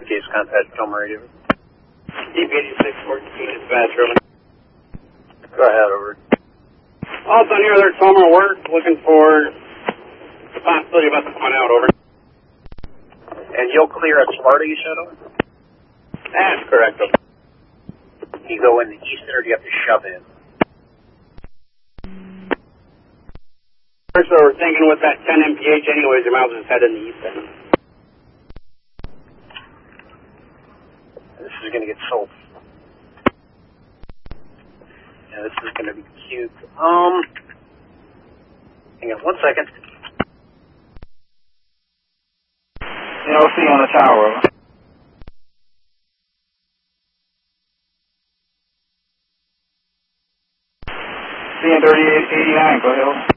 Case contact, Toma Radio. Deep 8614, dispatch, early. Go ahead, over. Also, near there, Toma work, looking for the possibility of us coming out, over. And you'll clear at Sparta, you said, over? That's correct, over. Do you go in the east end or do you have to shove in? So we're thinking with that 10 mph anyways, your miles just head in the east end. This is going to get sold. Yeah, this is going to be cute. Hang on 1 second. LC on the tower. CN 3889, go ahead.